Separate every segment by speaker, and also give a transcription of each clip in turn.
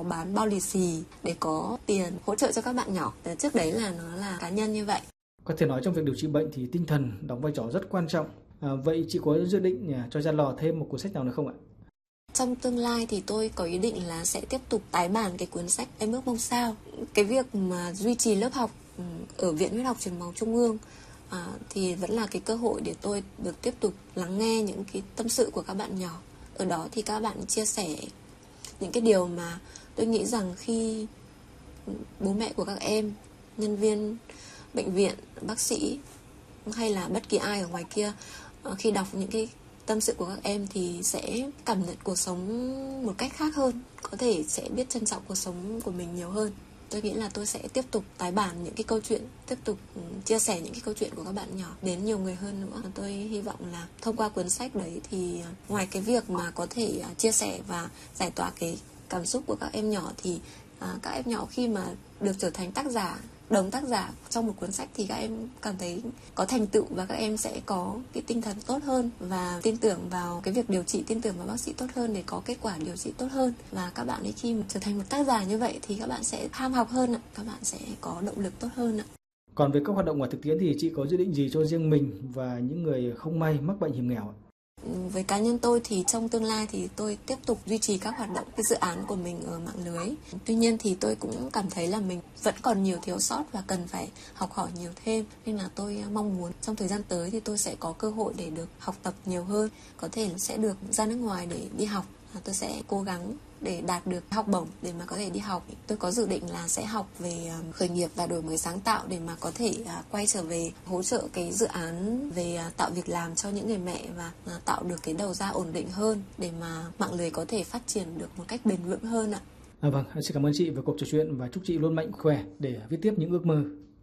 Speaker 1: bán bao lì xì để có tiền hỗ trợ cho các bạn nhỏ. Trước đấy là nó là cá nhân như vậy.
Speaker 2: Có thể nói trong việc điều trị bệnh thì tinh thần đóng vai trò rất quan trọng. Vậy chị có dự định cho ra lò thêm một cuốn sách nào nữa không ạ?
Speaker 1: Trong tương lai thì tôi có ý định là sẽ tiếp tục tái bản cái cuốn sách Em ước mong sao. Cái việc mà duy trì lớp học ở Viện Huyết học Truyền máu Trung ương thì vẫn là cái cơ hội để tôi được tiếp tục lắng nghe những cái tâm sự của các bạn nhỏ. Ở đó thì các bạn chia sẻ những cái điều mà tôi nghĩ rằng khi bố mẹ của các em, nhân viên bệnh viện, bác sĩ hay là bất kỳ ai ở ngoài kia khi đọc những cái tâm sự của các em thì sẽ cảm nhận cuộc sống một cách khác hơn, có thể sẽ biết trân trọng cuộc sống của mình nhiều hơn. Tôi nghĩ là tôi sẽ tiếp tục tái bản những cái câu chuyện, tiếp tục chia sẻ những cái câu chuyện của các bạn nhỏ đến nhiều người hơn nữa. Tôi hy vọng là thông qua cuốn sách đấy thì ngoài cái việc mà có thể chia sẻ và giải tỏa cái cảm xúc của các em nhỏ thì các em nhỏ khi mà được trở thành tác giả, đồng tác giả trong một cuốn sách thì các em cảm thấy có thành tựu và các em sẽ có cái tinh thần tốt hơn và tin tưởng vào cái việc điều trị, tin tưởng vào bác sĩ tốt hơn để có kết quả điều trị tốt hơn. Và các bạn ấy khi mà trở thành một tác giả như vậy thì các bạn sẽ ham học hơn ạ, các bạn sẽ có động lực tốt hơn ạ.
Speaker 2: Còn về các hoạt động ngoài thực tiễn thì chị có dự định gì cho riêng mình và những người không may mắc bệnh hiểm nghèo ạ?
Speaker 1: Với cá nhân tôi thì trong tương lai thì tôi tiếp tục duy trì các hoạt động, cái dự án của mình ở mạng lưới. Tuy nhiên thì tôi cũng cảm thấy là mình vẫn còn nhiều thiếu sót và cần phải học hỏi nhiều thêm. Nên là tôi mong muốn trong thời gian tới thì tôi sẽ có cơ hội để được học tập nhiều hơn. Có thể sẽ được ra nước ngoài để đi học. Tôi sẽ cố gắng để đạt được học bổng để mà có thể đi học. Tôi có dự định là sẽ học về khởi nghiệp và đổi mới sáng tạo để mà có thể quay trở về hỗ trợ cái dự án về tạo việc làm cho những người mẹ và tạo được cái đầu ra ổn định hơn để mà mạng lưới có thể phát triển được một cách bền vững hơn ạ.
Speaker 2: Vâng, xin cảm ơn chị về cuộc trò chuyện và chúc chị luôn mạnh khỏe để viết tiếp những ước mơ.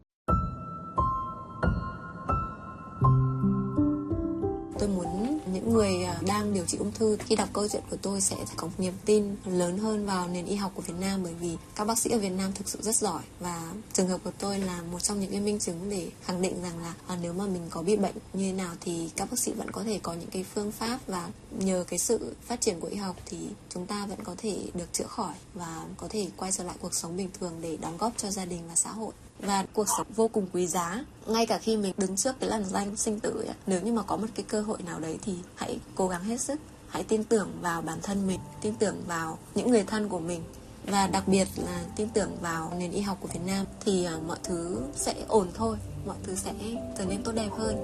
Speaker 1: Tôi muốn những người đang điều trị ung thư khi đọc câu chuyện của tôi sẽ có một niềm tin lớn hơn vào nền y học của Việt Nam, bởi vì các bác sĩ ở Việt Nam thực sự rất giỏi và trường hợp của tôi là một trong những cái minh chứng để khẳng định rằng là nếu mà mình có bị bệnh như thế nào thì các bác sĩ vẫn có thể có những cái phương pháp, và nhờ cái sự phát triển của y học thì chúng ta vẫn có thể được chữa khỏi và có thể quay trở lại cuộc sống bình thường để đóng góp cho gia đình và xã hội. Và cuộc sống vô cùng quý giá, ngay cả khi mình đứng trước cái lằn ranh sinh tử ấy, nếu như mà có một cái cơ hội nào đấy thì hãy cố gắng hết sức, hãy tin tưởng vào bản thân mình, tin tưởng vào những người thân của mình và đặc biệt là tin tưởng vào nền y học của Việt Nam thì mọi thứ sẽ ổn thôi, mọi thứ sẽ trở nên tốt đẹp hơn.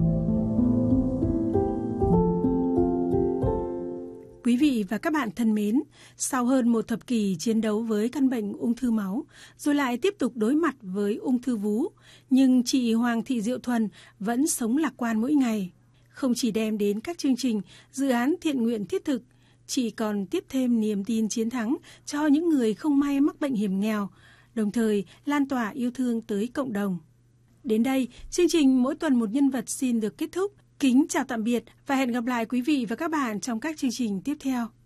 Speaker 3: Quý vị và các bạn thân mến, sau hơn một thập kỷ chiến đấu với căn bệnh ung thư máu, rồi lại tiếp tục đối mặt với ung thư vú, nhưng chị Hoàng Thị Diệu Thuần vẫn sống lạc quan mỗi ngày. Không chỉ đem đến các chương trình, dự án thiện nguyện thiết thực, chị còn tiếp thêm niềm tin chiến thắng cho những người không may mắc bệnh hiểm nghèo, đồng thời lan tỏa yêu thương tới cộng đồng. Đến đây, chương trình Mỗi tuần một nhân vật xin được kết thúc. Kính chào tạm biệt và hẹn gặp lại quý vị và các bạn trong các chương trình tiếp theo.